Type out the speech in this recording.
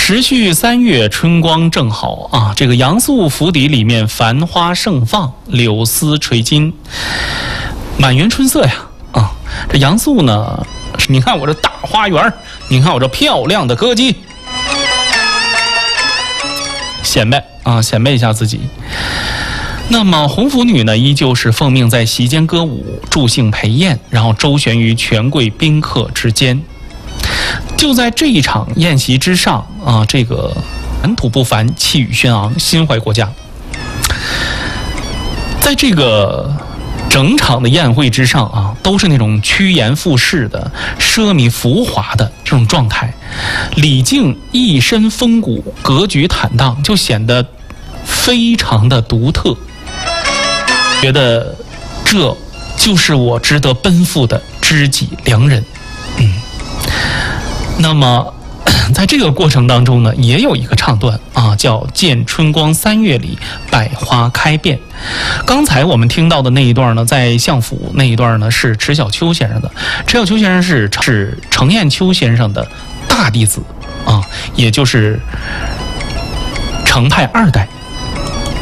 时序3月，春光正好啊！这个杨素府邸里面繁花盛放，柳丝垂金，满园春色呀！啊，这杨素呢，你看我这大花园，你看我这漂亮的歌姬，显摆啊，显摆一下自己。那么红拂女呢，依旧是奉命在席间歌舞，助兴陪宴，然后周旋于权贵宾客之间。就在这一场宴席之上啊，这个谈吐不凡，气宇轩昂，心怀国家。在这个整场的宴会之上啊，都是那种趋炎附势的、奢靡浮华的这种状态。李靖一身风骨，格局坦荡，就显得非常的独特。觉得这就是我值得奔赴的知己良人。那么在这个过程当中呢，也有一个唱段啊，叫见春光3月里，百花开遍。刚才我们听到的那一段呢，在相府那一段呢是迟小秋先生的。迟小秋先生是程砚秋先生的大弟子啊，也就是程派2代